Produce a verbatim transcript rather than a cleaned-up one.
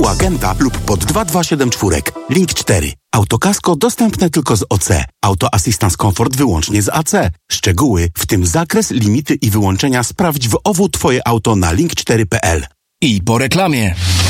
u agenta lub pod dwa dwa siedem cztery. Link cztery. Autokasko dostępne tylko z O C. Auto Assistance Comfort wyłącznie z A C. Szczegóły, w tym zakres, limity i wyłączenia sprawdź w O W Twoje auto na link cztery kropka p l. I po reklamie.